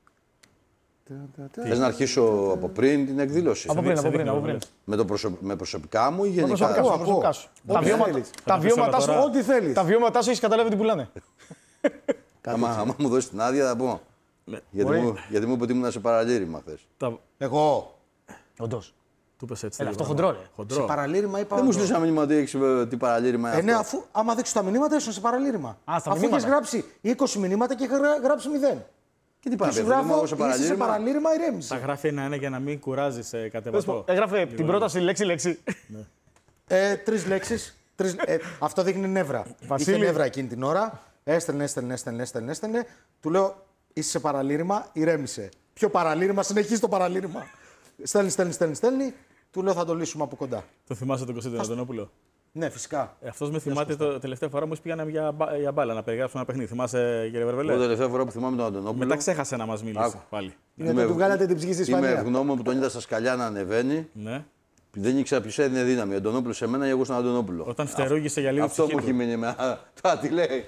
Θες να αρχίσω από πριν την εκδήλωση. Από πριν. Με προσωπικά μου ή γενικά. Προσωπικά σου. Τα βιώματά σου, Ό,τι θέλεις. τα βιώματά σου έχεις καταλάβει τι πουλάνε. Άμα μου δώσει την άδεια θα πω. Γιατί μου είπε ότι ήμουν σε παραλήρημα χθες. Εγώ. Όντως. Του πες έτσι. Έλα, λίγο αυτό πράγμα. χοντρό, ρε. Χοντρό. Παραλήρημα είπα. Δεν μου στείλεις ένα μήνυμα ότι έχεις τι παραλήρημα είναι Ναι, αυτό. αφού άμα δείξω τα μηνύματα ήσουν σε παραλήρημα. Α, στα Αφού μηνύματα. έχεις γράψει 20 μηνύματα και είχα γράψει 0. Και τι Και πάει, σου παιδί μου, γράφω εγώ σε είσαι σε παραλήρημα. παραλήρημα, Τα ηρέμησε. γράφει ένα-ένα για να μην κουράζει κατεβατό. Έγραφε την πρόταση λέξη-λέξη. 3 λέξεις. Αυτό δείχνει νεύρα. Βασίλη. Είχε νεύρα εκείνη την ώρα. Έστελνε. Του λέω είσαι σε παραλήρημα, ηρέμησε. Ποιο παραλήρημα, συνεχίζει το παραλήρημα. Στέλνει. Του λέω θα το λύσουμε από κοντά. Το θυμάσαι τον Κωνσταντίνο Αντωνόπουλο. Ναι, φυσικά. Αυτό με θυμάται το τελευταία φορά μου πήγανε για μπάλα να περιγράψουμε ένα παιχνίδι. Θυμάσαι, κύριε Εγώ Βερβελέ. τελευταία φορά που θυμάμαι τον Αντωνόπουλο. Μετά ξέχασε να μα μιλήσει Άκου. πάλι. Είναι να του βγάλατε την ψυχή στη Είμαι Ισπανία. ευγνώμων που τον είδα στα σκαλιά να ανεβαίνει. Ναι. Δεν ήξερα ποιο έδινε δύναμη. Ο Αντωνόπουλο σε μένα ή εγώ στον Αντωνόπουλο. Όταν φτερούγησε για λίγο Αυτό ψυχή μου έχει του. μείνει με. Τώρα τι λέει.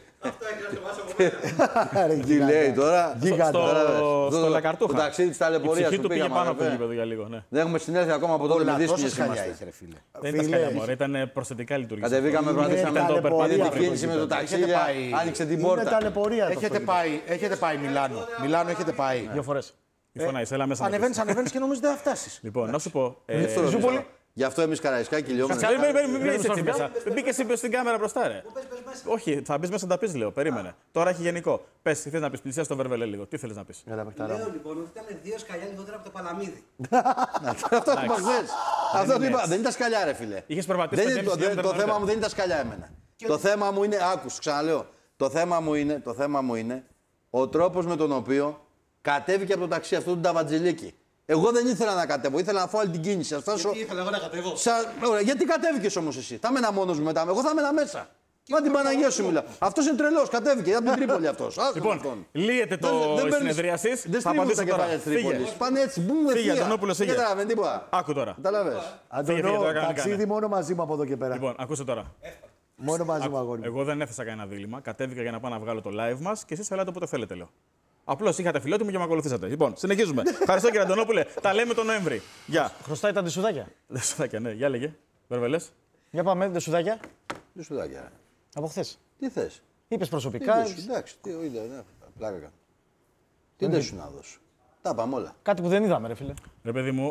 Τι λέει τώρα. Στο Λακαρτούχα. Το ταξίδι τη Η ταλαιπωρία ψυχή που του πήγε πήγαμε. πάνω από το αδερφέ. γήπεδο για λίγο. Ναι. Δεν έχουμε συνέλθει ακόμα από τότε με Πολλά τόσα δύσκολε σκαλιά είμαστε. είχε, ρε φίλε. Δεν ήταν σκαλιά μωρέ, ήταν προσθετικά λειτουργία. Κατεβήκαμε, κρατήσαμε Ήταν το ταλαιπωρία. την περπάτημα. κίνηση με το ταξίδι. πάει. Άνοιξε την Είναι πόρτα. ταλαιπωρία. Έχετε πάει Μιλάνο. Μιλάνο έχετε πάει. 2 φορές. Μη φωνάζεις, έλα μέσα. να πεις. Ανεβαίνεις και νομίζω δεν θα φτάσεις. Λοιπόν, να σου πω. Γι' αυτό εμεί Καραϊσκάκη λιώμενοι. Μην μπήκε έτσι μέσα. Μπήκε στην κάμερα μπροστά, ρε. Όχι, θα μπει μέσα να τα πει, λέω. Περίμενε. Τώρα έχει γενικό. Πε, τι θε να πει, πλησιά στο Βερβελέ λίγο. Τι θέλει να πει. Λέω λοιπόν ότι ήταν 2 σκαλιά λιγότερα από το Παλαμίδι. Αυτό είπα χθες. Αυτό το είπα. Δεν ήταν σκαλιά, ρε φίλε. Είχες περπατήσει 5,5 Το θέμα μου δεν ήταν σκαλιά εμένα. Το θέμα μου είναι, άκουσε, ξαναλέω. Το θέμα μου είναι ο τρόπος με τον οποίο κατέβηκε από το ταξί αυτό του Νταβατζηλίκη. Εγώ δεν ήθελα να κατέβω, ήθελα να φάω όλη την κίνηση. Γιατί ήθελα εγώ να κατέβω. Ωραία, γιατί κατέβηκες όμως εσύ. Θα έμενα μόνος μου μετά. Εγώ θα έμενα μέσα. Μα την Παναγία σου μιλάω. Αυτός είναι τρελός, κατέβηκε από την Τρίπολη αυτός. Λοιπόν, λύεται το συνεδρίαση. Δεν Θα στρίβουν τα απαντήσω τώρα. κεφάλια της Τρίπολης. Πάνε έτσι, μπούμε Φύγε, ευθεία. Αντωνόπουλος, φύγε. Δεν καταλαβαίνει τίποτα. Άκου τώρα. Καταλαβες. Αντωνό, τώρα, κάνε. ταξίδι μόνο μαζί μου από εδώ και πέρα. Λοιπόν, ακούστε τώρα. Μόνο μαζί μου, αγόρι μου. Εγώ δεν έθεσα κανένα δίλημμα. Κατέβηκα για να πάω να βγάλω το live μα και εσείς ελάτε όποτε θέλετε, λέω. Απλώς είχατε φιλότιμο και με ακολουθήσατε. Λοιπόν, συνεχίζουμε. Ευχαριστώ κύριε Αντωνόπουλε. Τα λέμε τον Νοέμβρη. Γεια. Χρωστάει τα ντεσουδάκια. Δεσουδάκια, ναι. Γεια λέγε. Βερβελές. Για πάμε, ντεσουδάκια. Τι σου δάκια, ρε. Από χθες. Τι θες. Είπες προσωπικά. Εντάξει, τι είδα, ναι, πλάκα κάνω. Τι δεν σου να δώσω. Τα πάμε όλα. Κάτι που δεν είδαμε, ρε φίλε. Ρε παιδί μου,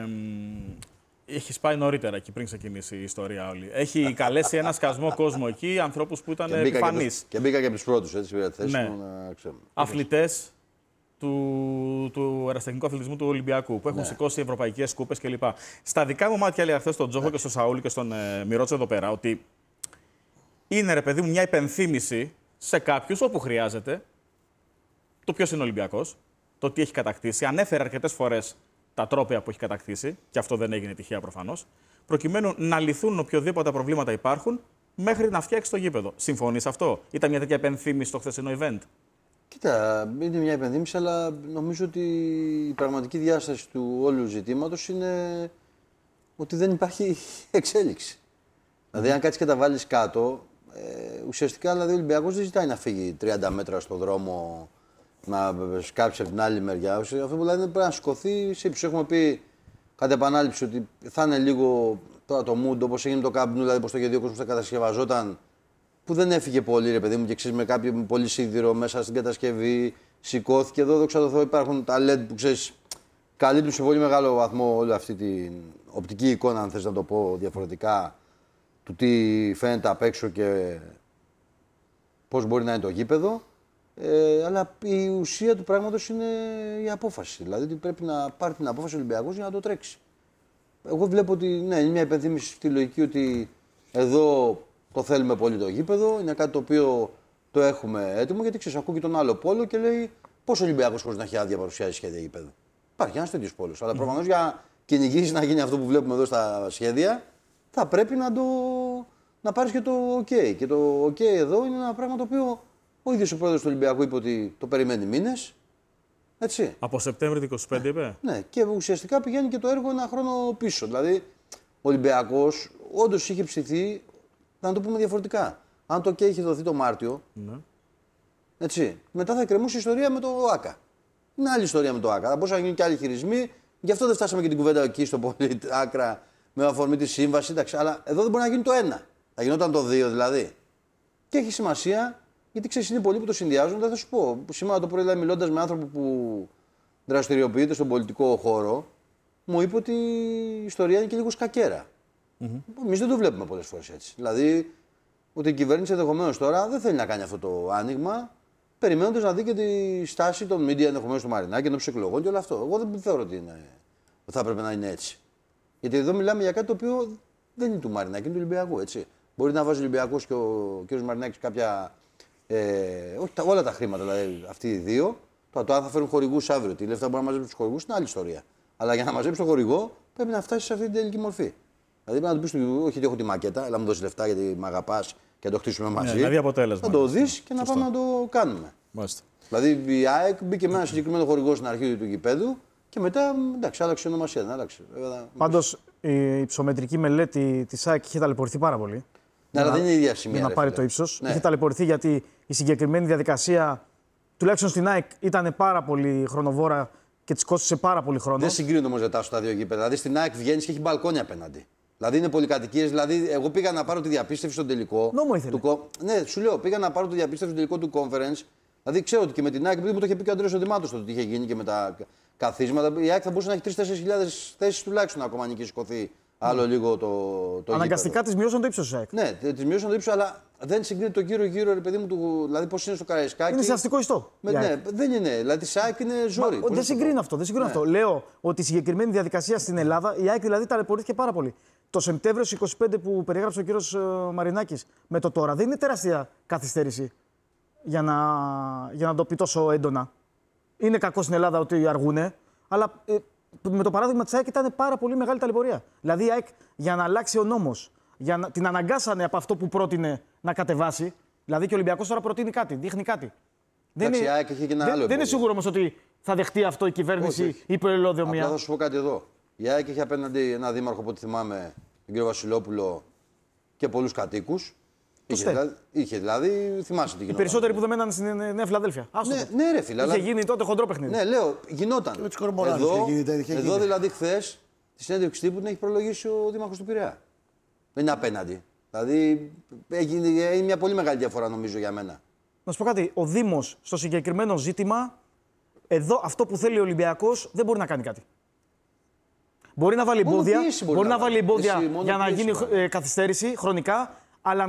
έχει πάει νωρίτερα εκεί πριν ξεκινήσει η ιστορία όλη. Έχει καλέσει ένα σκασμό κόσμο εκεί, ανθρώπους που ήταν επιφανείς. Και μπήκα και από τους πρώτους, έτσι, πήρα τη θέση Ναι. μου να ξέρουμε. Αθλητές του αεραστεχνικού αθλητισμού του Ολυμπιακού που έχουν Ναι. σηκώσει ευρωπαϊκές κούπες κλπ. Στα δικά μου μάτια έλεγα χθες στον Τζόχο και στον Σαούλη και στον Μιρότσο εδώ πέρα ότι είναι, ρε παιδί μου, μια υπενθύμηση σε κάποιους όπου χρειάζεται το ποιος είναι ο Ολυμπιακός, το τι έχει κατακτήσει. Ανέφερε αρκετές φορές τα τρόπαια που έχει κατακτήσει, και αυτό δεν έγινε τυχαία προφανώς, προκειμένου να λυθούν οποιοδήποτε προβλήματα υπάρχουν μέχρι να φτιάξει το γήπεδο. Συμφωνείς αυτό? Ήταν μια τέτοια υπενθύμηση στο χθεσινό event? Κοίτα, είναι μια υπενθύμηση, αλλά νομίζω ότι η πραγματική διάσταση του όλου ζητήματος είναι ότι δεν υπάρχει εξέλιξη. Δηλαδή, αν κάτσεις και τα βάλεις κάτω, ουσιαστικά δηλαδή, ο Ολυμπιακός δεν ζητάει να φύγει 30 μέτρα στον δρόμο, να σκάψει από την άλλη μεριά. Αυτό που δηλαδή πρέπει να σηκωθεί σε ύψος. Έχουμε πει κατά επανάληψη ότι θα είναι λίγο τώρα το mood, όπως έγινε το Camp Nou, δηλαδή πως το είχε δει ο κόσμος θα κατασκευαζόταν, που δεν έφυγε πολύ, ρε παιδί μου, και ξέρεις με κάποιο πολύ σίδηρο μέσα στην κατασκευή, σηκώθηκε. Εδώ, δόξα τω Θεώ, υπάρχουν τα LED που ξέρεις, καλύπτουν σε πολύ μεγάλο βαθμό όλη αυτή την οπτική εικόνα, αν θες να το πω διαφορετικά, του τι φαίνεται απ' έξω και πώς μπορεί να είναι το γήπεδο. Αλλά η ουσία του πράγματος είναι η απόφαση. Δηλαδή ότι πρέπει να πάρει την απόφαση ο Ολυμπιακός για να το τρέξει. Εγώ βλέπω ότι ναι, είναι μια υπενθύμηση στη λογική ότι εδώ το θέλουμε πολύ το γήπεδο. Είναι κάτι το οποίο το έχουμε έτοιμο. Γιατί ξέρεις, ακούει και τον άλλο πόλο και λέει πώς ο Ολυμπιακός χωρίς να έχει άδεια παρουσιάζει σχέδια γήπεδο. Υπάρχει ένας τέτοιος πόλος. Αλλά προφανώς για κυνηγήσει να γίνει αυτό που βλέπουμε εδώ στα σχέδια, θα πρέπει να πάρεις και το OK. Και το OK εδώ είναι ένα πράγμα το οποίο ο ίδιος ο πρόεδρος του Ολυμπιακού είπε ότι το περιμένει μήνες. Έτσι. Από Σεπτέμβρη του 25 είπε. Ναι, και ουσιαστικά πηγαίνει και το έργο ένα χρόνο πίσω. Δηλαδή, ο Ολυμπιακός όντως είχε ψηθεί, να το πούμε διαφορετικά. Αν το OK είχε δοθεί το Μάρτιο, Ναι. έτσι, μετά θα εκκρεμούσε η ιστορία με το ΆΚΑ. Είναι άλλη ιστορία με το ΆΚΑ. Θα μπορούσαν να γίνουν και άλλοι χειρισμοί. Γι' αυτό δεν φτάσαμε και την κουβέντα εκεί στο πολύ άκρα με αφορμή τη σύμβαση. Εντάξει, αλλά εδώ δεν μπορεί να γίνει το ένα. Θα γινόταν το δύο δηλαδή. Και έχει σημασία. Γιατί ξέρεις, είναι πολλοί που το συνδυάζουν. Δεν θα σου πω. Σήμερα το πρωί, μιλώντας με άνθρωπο που δραστηριοποιείται στον πολιτικό χώρο, μου είπε ότι η ιστορία είναι και λίγο σκακέρα. Εμείς δεν το βλέπουμε πολλές φορές έτσι. Δηλαδή, ότι η κυβέρνηση ενδεχομένως τώρα δεν θέλει να κάνει αυτό το άνοιγμα, περιμένοντας να δει και τη στάση των media ενδεχομένως του Μαρινάκη, ενώπιση εκλογών και όλο αυτό. Εγώ δεν θεωρώ ότι θα έπρεπε να είναι έτσι. Γιατί εδώ μιλάμε για κάτι το οποίο δεν είναι του Μαρινάκη, είναι του Ολυμπιακού. Έτσι. Μπορεί να βάζει ο Ολυμπιακός και ο κ. Μαρινάκης κάποια. Όχι όλα τα χρήματα, δηλαδή αυτοί οι δύο. Το αν θα φέρουν χορηγούς αύριο, τι λεφτά μπορεί να μαζέψουν τους χορηγούς είναι άλλη ιστορία. Αλλά για να μαζέψει τον χορηγό πρέπει να φτάσει σε αυτή την τελική μορφή. Δηλαδή πρέπει να του πει: όχι, ότι έχω τη μακέτα, αλλά μου δώσει λεφτά γιατί με αγαπάς και να το χτίσουμε μαζί. Δηλαδή αποτέλεσμα. Να το δει και να πάμε να το κάνουμε. Μάλιστα. Δηλαδή η ΑΕΚ μπήκε με ένα συγκεκριμένο χορηγό στην αρχή του γηπέδου και μετά εντάξει, άλλαξε η ονομασία. Δεν άλλαξε. Πάντως η υψομετρική μελέτη της ΑΕΚ είχε ταλαιπωρηθεί πάρα πολύ. Ναι, αλλά δεν είναι η ίδια σημεία. Για να πάρει το ύψος. Ναι. Είχε ταλαιπωρηθεί γιατί η συγκεκριμένη διαδικασία, τουλάχιστον στην ΑΕΚ, ήταν πάρα πολύ χρονοβόρα και της κόστησε πάρα πολύ χρόνο. Δεν συγκρίνονται όμως ζετά στα δύο γήπεδα. Δηλαδή στην ΑΕΚ βγαίνει και έχει μπαλκόνια απέναντι. Δηλαδή είναι πολυκατοικίες. Δηλαδή, εγώ πήγα να πάρω τη διαπίστευση στον τελικό. Νόμο ήθελε. Ναι, σου λέω, πήγα να πάρω τη διαπίστευση στον τελικό του conference. Δηλαδή ξέρω ότι και με την ΑΕΚ, επειδή μου το είχε πει και ο Αντρέας Οδημάτος το τι είχε γίνει και με τα καθίσματα, η ΑΕΚ θα μπορούσε να έχει 3-4 χιλιάδες θέσεις τουλάχιστον ακόμα αν είχε σηκωθεί Άλλο λίγο το Αναγκαστικά τη μειώσαν το ύψο τη ΑΕΚ. Ναι, τη μειώσαν το ύψο, αλλά δεν συγκρίνει το γύρω-γύρω, ρε παιδί μου, δηλαδή πώ είναι στο Καραϊσκάκι. Είναι σε αστικό ιστό. Ναι, δεν είναι. Δηλαδή, τη ΑΕΚ είναι ζόρι. Δεν συγκρίνω αυτό. Δεν συγκρίνω αυτό. Λέω ότι η συγκεκριμένη διαδικασία στην Ελλάδα, η ΑΕΚ δηλαδή ταλαιπωρήθηκε πάρα πολύ. Το Σεπτέμβριο 25 που περιέγραψε ο κύριος Μαρινάκης με το τώρα δεν είναι τεράστια καθυστέρηση για να το πει τόσο έντονα. Είναι κακό στην Ελλάδα ότι αργούνε, αλλά με το παράδειγμα της ΑΕΚ ήταν πάρα πολύ μεγάλη ταλαιπωρία. Δηλαδή η ΑΕΚ για να αλλάξει ο νόμος, την αναγκάσανε από αυτό που πρότεινε να κατεβάσει. Δηλαδή και ο Ολυμπιακός τώρα προτείνει κάτι, δείχνει κάτι. Εντάξει, η ΑΕΚ έχει και ένα άλλο δεν είναι σίγουρο όμως ότι θα δεχτεί αυτό η κυβέρνηση ή απλά θα σου πω κάτι εδώ. Η ΑΕΚ έχει απέναντι ένα δήμαρχο από ό,τι θυμάμαι, τον κύριο Βασιλόπουλο, και πολλούς κατοίκους. Είχε δηλαδή, θυμάσαι τι γινόταν. Οι περισσότεροι που δεν μέναν στην Νέα Φιλαδέλφια. Ναι, ρε φίλε. Είχε γίνει τότε χοντρό παιχνίδι. Ναι, λέω, γινόταν. Εδώ δηλαδή χθες τη συνέντευξη τύπου την έχει προλογίσει ο δήμαρχος του Πειραιά. Δεν είναι απέναντι. Δηλαδή είναι μια πολύ μεγάλη διαφορά νομίζω για μένα. Να σου πω κάτι. Ο Δήμος στο συγκεκριμένο ζήτημα, εδώ αυτό που θέλει ο Ολυμπιακός δεν μπορεί να κάνει κάτι. Μπορεί να βάλει εμπόδια, για να γίνει καθυστέρηση χρονικά, αλλά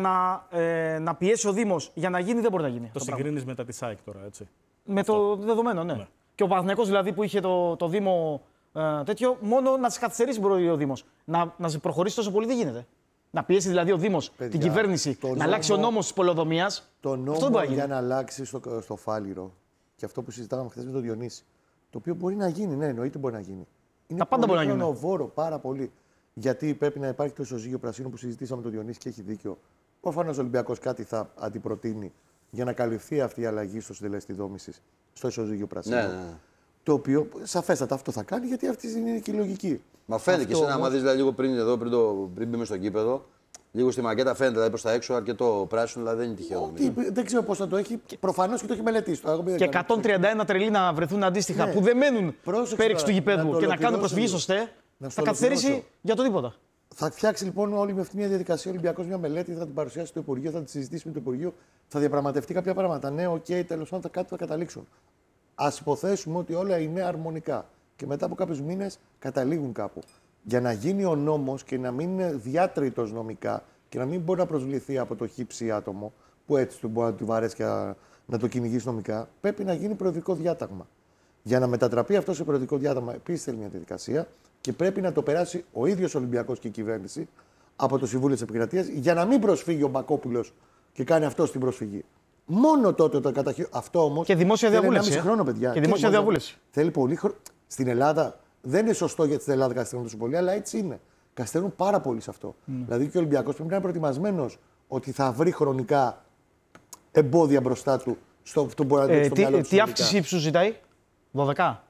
να πιέσει ο Δήμος για να γίνει δεν μπορεί να γίνει. Το συγκρίνεις μετά τη ΣΑΕΚ τώρα, έτσι. Με το δεδομένο, ναι. Και ο Παναθηναϊκός δηλαδή που είχε το Δήμο τέτοιο, μόνο να σε καθυστερήσει μπορεί ο Δήμος. Να σε προχωρήσει τόσο πολύ δεν γίνεται. Να πιέσει δηλαδή ο Δήμος την κυβέρνηση να αλλάξει ο νόμος της πολεοδομίας. Το νόμο για να αλλάξει στο Φάληρο και αυτό που συζητάγαμε χθες με τον Διονύση. Το οποίο μπορεί να γίνει, ναι, εννοείται μπορεί να γίνει. Τα πάντα μπορεί να γίνουν. Είναι χρονοβόρο πάρα πολύ. Γιατί πρέπει να υπάρχει το ισοζύγιο πρασίνου που συζητήσαμε με τον Διονύση και έχει δίκιο. Προφανώς ο Ολυμπιακός κάτι θα αντιπροτείνει για να καλυφθεί αυτή η αλλαγή στο συντελέστη δόμησης στο ισοζύγιο πρασίνου. Ναι. Το οποίο σαφέστατα αυτό θα κάνει γιατί αυτή είναι και η λογική. Μα φαίνεται και εσένα, άμα δεις δηλαδή, λίγο πριν μπούμε στο γήπεδο, λίγο στη μακέτα φαίνεται δηλαδή, προς τα έξω αρκετό πράσινο, δηλαδή δεν είναι τυχαίο. Δεν ξέρω πώς θα το έχει. Προφανώς και το έχει μελετήσει. Και 131 τρελοί να βρεθούν αντίστοιχα που δεν μένουν πέριξ του γηπέδου και να κάνουν προσφυγή σωστέ, θα καθυστερήσει για το τίποτα. Θα φτιάξει λοιπόν όλη με αυτή μια διαδικασία ο Ολυμπιακός μια μελέτη, θα την παρουσιάσει στο Υπουργείο, θα τη συζητήσει με το Υπουργείο, θα διαπραγματευτεί κάποια πράγματα. Ναι, τέλος πάντων κάτι θα καταλήξουν. Ας υποθέσουμε ότι όλα είναι αρμονικά και μετά από κάποιους μήνες καταλήγουν κάπου. Για να γίνει ο νόμος και να μην είναι διάτριτος νομικά και να μην μπορεί να προσβληθεί από το χύψη άτομο, που έτσι του μπορεί να του βαρέσει και να το κυνηγήσει νομικά, πρέπει να γίνει προεδρικό διάταγμα. Για να μετατραπεί αυτό σε προεδρικό διάταγμα, επίσης θέλει μια διαδικασία και πρέπει να το περάσει ο ίδιος ο Ολυμπιακός και η κυβέρνηση από το Συμβούλιο της Επικρατείας για να μην προσφύγει ο Μπακόπουλος και κάνει αυτό την προσφυγή. Μόνο τότε το καταχείρει. Αυτό όμως. Και δημόσια διαβούλευση. Θέλει 1,5 χρόνο, παιδιά. Και δημόσια διαβούλευση. Θέλει πολύ χρόνο. Στην Ελλάδα δεν είναι σωστό για την Ελλάδα καθυστερούν τόσο πολύ, αλλά έτσι είναι. Καθυστερούν πάρα πολύ σε αυτό. Δηλαδή και ο Ολυμπιακός πρέπει να είναι προετοιμασμένος ότι θα βρει χρονικά εμπόδια μπροστά του στο μυαλό του. Τι αύξηση ύψου ζητάει, 12.